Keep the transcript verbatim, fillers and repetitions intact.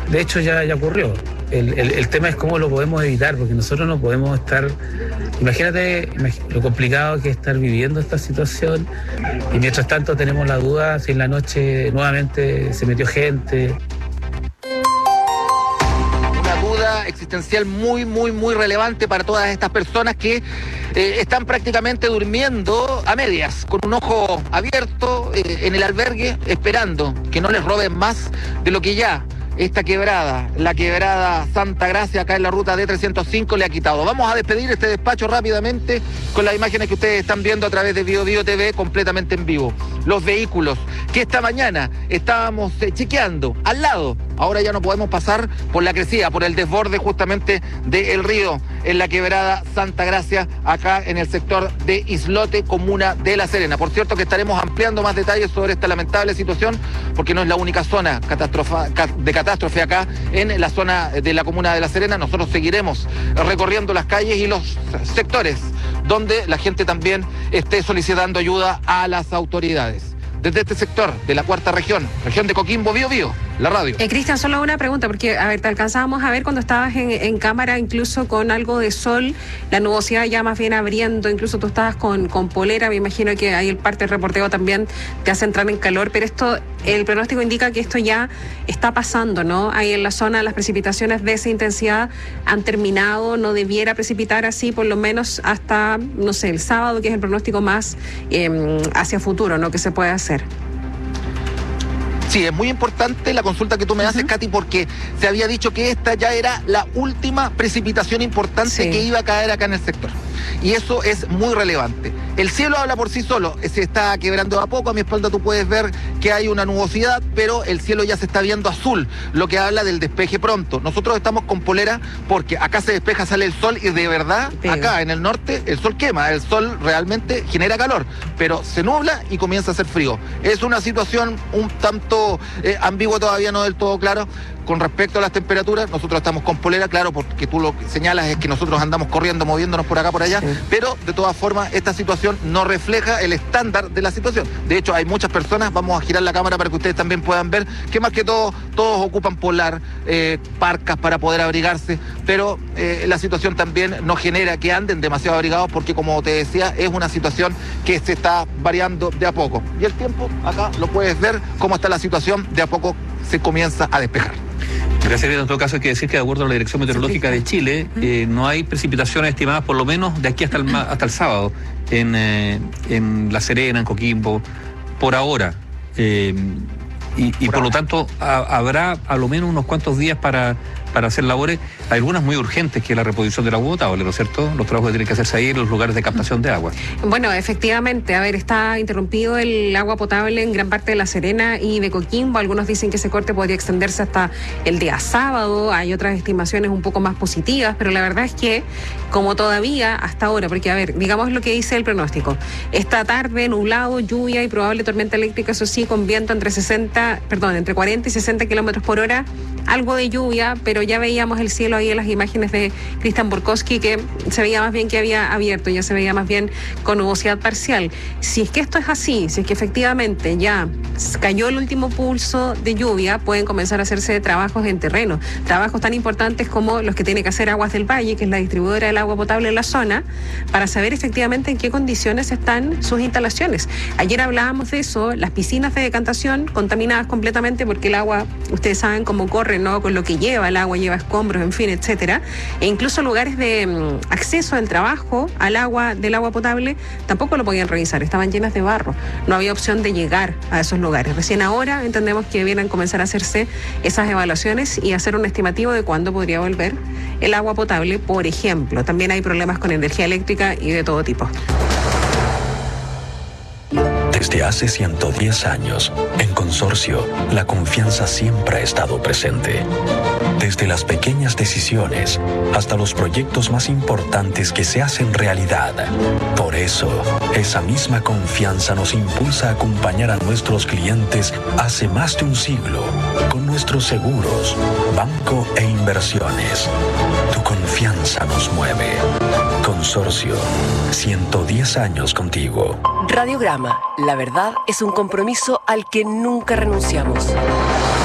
de hecho ya, ya ocurrió. El, el, el tema es cómo lo podemos evitar, porque nosotros no podemos estar... Imagínate lo complicado que es estar viviendo esta situación y mientras tanto tenemos la duda si en la noche nuevamente se metió gente. Una duda existencial muy, muy, muy relevante para todas estas personas que eh, están prácticamente durmiendo a medias, con un ojo abierto eh, en el albergue, esperando que no les roben más de lo que ya esta quebrada, la quebrada Santa Gracia, acá en la ruta D trescientos cinco, le ha quitado. Vamos a despedir este despacho rápidamente con las imágenes que ustedes están viendo a través de Bio Bio T V, completamente en vivo. Los vehículos que esta mañana estábamos eh, chequeando al lado, ahora ya no podemos pasar por la crecida, por el desborde justamente del río, en la quebrada Santa Gracia, acá en el sector de Islote, comuna de La Serena. Por cierto que estaremos ampliando más detalles sobre esta lamentable situación, porque no es la única zona catastrofa, de catástrofe catástrofe acá en la zona de la comuna de La Serena. Nosotros seguiremos recorriendo las calles y los sectores donde la gente también esté solicitando ayuda a las autoridades. Desde este sector de la cuarta región, región de Coquimbo, Bio Bio, la radio. Eh, Cristian, solo una pregunta, porque, a ver, te alcanzábamos a ver cuando estabas en, en cámara, incluso con algo de sol, la nubosidad ya más bien abriendo, incluso tú estabas con, con polera, me imagino que ahí el parte del reporteo también te hace entrar en calor, pero esto, el pronóstico indica que esto ya está pasando, ¿no? Ahí en la zona las precipitaciones de esa intensidad han terminado, no debiera precipitar así, por lo menos hasta, no sé, el sábado, que es el pronóstico más eh, hacia futuro, ¿no? Que se puede hacer. Sí, es muy importante la consulta que tú me haces, uh-huh. Katy, porque se había dicho que esta ya era la última precipitación importante sí. que iba a caer acá en el sector. Y eso es muy relevante. El cielo habla por sí solo, se está quebrando a poco. A mi espalda tú puedes ver que hay una nubosidad, pero el cielo ya se está viendo azul, lo que habla del despeje pronto. Nosotros estamos con polera porque acá se despeja, sale el sol y de verdad, Pega. acá en el norte el sol quema, el sol realmente genera calor, pero se nubla y comienza a hacer frío. Es una situación un tanto eh, ambigua, todavía no del todo claro. Con respecto a las temperaturas, nosotros estamos con polera, claro, porque tú lo que señalas es que nosotros andamos corriendo, moviéndonos por acá, por allá, sí. pero de todas formas esta situación no refleja el estándar de la situación. De hecho, hay muchas personas, vamos a girar la cámara para que ustedes también puedan ver, que más que todo, todos ocupan polar, eh, parcas para poder abrigarse, pero eh, la situación también no genera que anden demasiado abrigados, porque como te decía, es una situación que se está variando de a poco. Y el tiempo, acá lo puedes ver, cómo está la situación, de a poco se comienza a despejar. Gracias, en todo caso hay que decir que de acuerdo a la Dirección Meteorológica de Chile, eh, no hay precipitaciones estimadas por lo menos de aquí hasta el, hasta el sábado en, eh, en La Serena, en Coquimbo, por ahora. Eh, y, y por, por lo tanto a, habrá a lo menos unos cuantos días para, para hacer labores, algunas muy urgentes, que es la reposición del agua potable, ¿no es cierto? Los trabajos que tienen que hacerse ahí en los lugares de captación de agua. Bueno, efectivamente, a ver, está interrumpido el agua potable en gran parte de La Serena y de Coquimbo. Algunos dicen que ese corte podría extenderse hasta el día sábado. Hay otras estimaciones un poco más positivas, pero la verdad es que, como todavía hasta ahora, porque a ver, digamos lo que dice el pronóstico. Esta tarde, nublado, lluvia y probable tormenta eléctrica, eso sí, con viento entre sesenta, perdón, entre cuarenta y sesenta kilómetros por hora. Algo de lluvia, pero ya veíamos el cielo ahí en las imágenes de Cristian Borkowski, que se veía más bien que había abierto, ya se veía más bien con nubosidad parcial. Si es que esto es así, si es que efectivamente ya cayó el último pulso de lluvia, pueden comenzar a hacerse trabajos en terreno, trabajos tan importantes como los que tiene que hacer Aguas del Valle, que es la distribuidora del agua potable en la zona, para saber efectivamente en qué condiciones están sus instalaciones. Ayer hablábamos de eso, las piscinas de decantación contaminadas completamente porque el agua, ustedes saben cómo corre, ¿no? Con lo que lleva el agua, lleva escombros, en fin, etcétera. E incluso lugares de um, acceso al trabajo, al agua, del agua potable, tampoco lo podían revisar, estaban llenas de barro. No había opción de llegar a esos lugares. Recién ahora entendemos que debieran comenzar a hacerse esas evaluaciones y hacer un estimativo de cuándo podría volver el agua potable, por ejemplo. También hay problemas con energía eléctrica y de todo tipo. Desde hace ciento diez años, en Consorcio, la confianza siempre ha estado presente. Desde las pequeñas decisiones hasta los proyectos más importantes que se hacen realidad. Por eso, esa misma confianza nos impulsa a acompañar a nuestros clientes hace más de un siglo con nuestros seguros, banco e inversiones. Tu confianza nos mueve. Consorcio, ciento diez años contigo. Radiograma, la verdad es un compromiso al que nunca renunciamos.